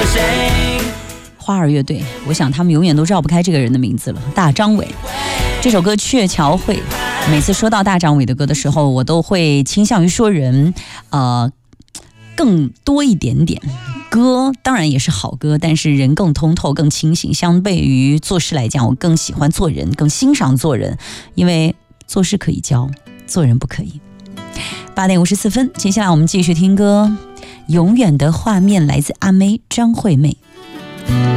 谁？ 花儿乐队，我想他们永远都绕不开这个人的名字了，大张伟。这首歌《鹊桥会》，每次说到大张伟的歌的时候，我都会倾向于说人，更多一点点。歌当然也是好歌，但是人更通透、更清醒。相对于做事来讲，我更喜欢做人，更欣赏做人，因为做事可以教，做人不可以。8点54分，接下来我们继续听歌，《永远的画面》来自阿妹张惠妹。